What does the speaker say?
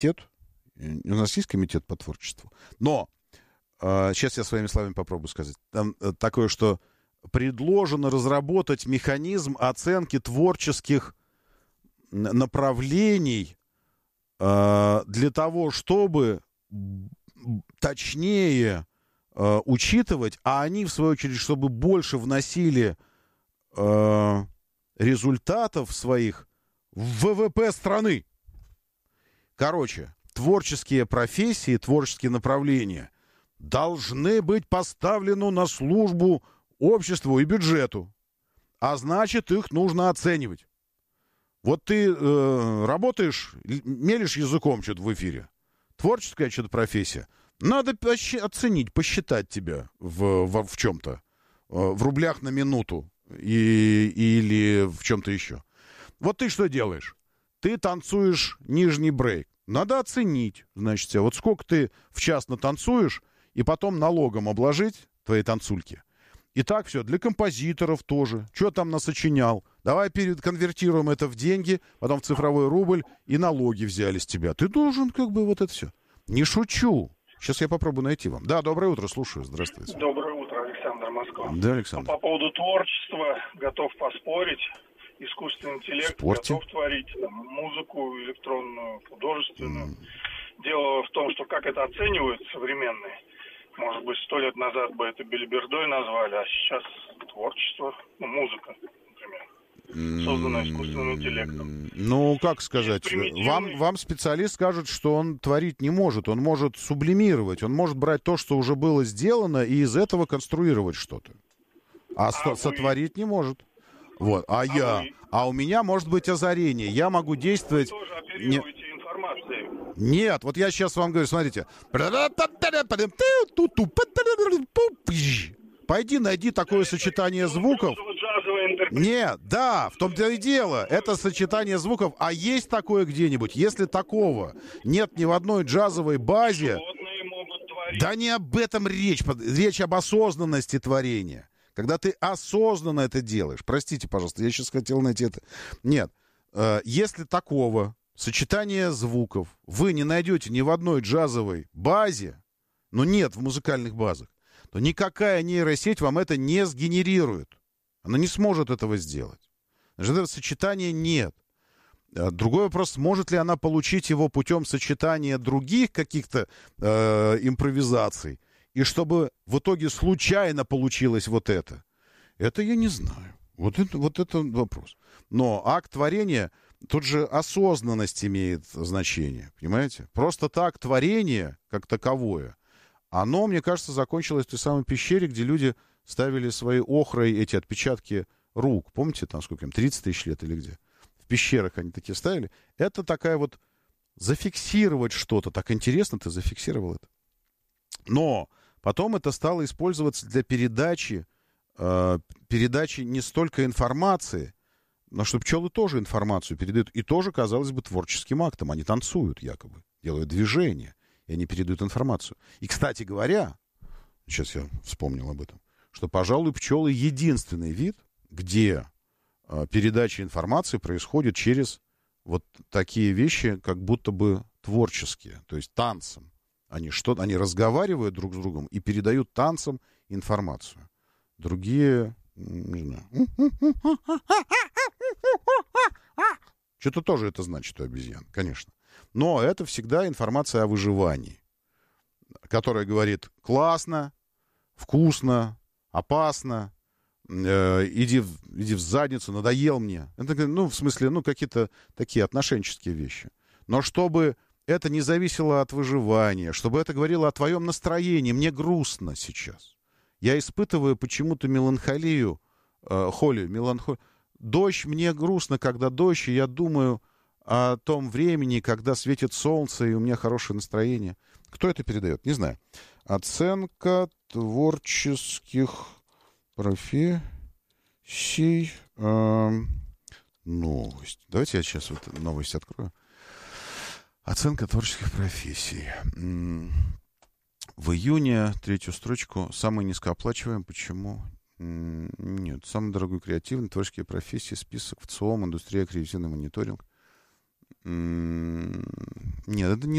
у нас есть комитет по творчеству, но сейчас я своими словами попробую сказать. Там такое, что предложено разработать механизм оценки творческих направлений для того, чтобы точнее учитывать, а они, в свою очередь, чтобы больше вносили результатов своих в ВВП страны. Короче, творческие профессии, творческие направления должны быть поставлены на службу обществу и бюджету. А значит, их нужно оценивать. Вот ты работаешь, мелешь языком что-то в эфире. Творческая что-то профессия. Надо оценить, посчитать тебя в чем-то. В рублях на минуту. Или в чем-то еще. Вот ты что делаешь? Ты танцуешь нижний брейк. Надо оценить, значит, вот сколько ты в час натанцуешь, и потом налогом обложить твои танцульки. И так все, для композиторов тоже. Что там насочинял? Давай конвертируем это в деньги, потом в цифровой рубль, и налоги взяли с тебя. Ты должен как бы вот это все. Не шучу. Сейчас я попробую найти вам. Да, доброе утро, слушаю. Здравствуйте. Доброе утро, Александр, Москва. Да, Александр. По поводу творчества готов поспорить. Искусственный интеллект готов творить музыку электронную, художественную. Дело в том, что как это оценивают современные. Может быть, 100 лет назад бы это белибердой назвали, а сейчас творчество, музыка, например, созданная искусственным интеллектом. Ну, как сказать, вам специалист скажет, что он творить не может, он может сублимировать, он может брать то, что уже было сделано, и из этого конструировать что-то. А сотворить не может. Вот, а у меня может быть озарение, я могу действовать... Вы тоже оперируете информацией. Нет, вот я сейчас вам говорю, смотрите. Пойди найди такое сочетание звуков. Нет, да, в том-то и дело. Это сочетание звуков. А есть такое где-нибудь? Если такого нет ни в одной джазовой базе... Да не об этом речь. Речь об осознанности творения. Когда ты осознанно это делаешь. Простите, пожалуйста, я сейчас хотел найти это. Нет, если такого сочетания звуков вы не найдете ни в одной джазовой базе, но нет в музыкальных базах, то никакая нейросеть вам это не сгенерирует. Она не сможет этого сделать. Значит, этого сочетания нет. Другой вопрос, сможет ли она получить его путем сочетания других каких-то импровизаций, и чтобы в итоге случайно получилось вот это. Это я не знаю. Вот это вопрос. Но акт творения, тут же осознанность имеет значение, понимаете? Просто так творение, как таковое, оно, мне кажется, закончилось в той самой пещере, где люди ставили свои охрой эти отпечатки рук. Помните, там сколько им, 30 тысяч лет или где? В пещерах они такие ставили. Это такая вот зафиксировать что-то. Так интересно, ты зафиксировал это. Но потом это стало использоваться для передачи не столько информации, но что пчелы тоже информацию передают. И тоже, казалось бы, творческим актом. Они танцуют якобы, делают движения, и они передают информацию. И, кстати говоря, сейчас я вспомнил об этом, что, пожалуй, пчелы единственный вид, где передача информации происходит через вот такие вещи, как будто бы творческие, то есть танцем. Они разговаривают друг с другом и передают танцем информацию. Другие, не знаю. Что-то тоже это значит у обезьян, конечно. Но это всегда информация о выживании, которая говорит: классно, вкусно, опасно, иди в задницу, надоел мне. Это, в смысле, какие-то такие отношенческие вещи. Но чтобы это не зависело от выживания, чтобы это говорило о твоем настроении. Мне грустно сейчас. Я испытываю почему-то меланхолию, меланхолию. Дождь, мне грустно, когда дождь, и я думаю о том времени, когда светит солнце, и у меня хорошее настроение. Кто это передает? Не знаю. Оценка творческих профессий. Новость. Давайте я сейчас вот новость открою. Оценка творческих профессий. В июне, третью строчку, самый низкооплачиваемый. Почему? Нет. Самый дорогой креативный, творческие профессии, список в ЦИОМ, индустрия, креативный мониторинг. Нет, это не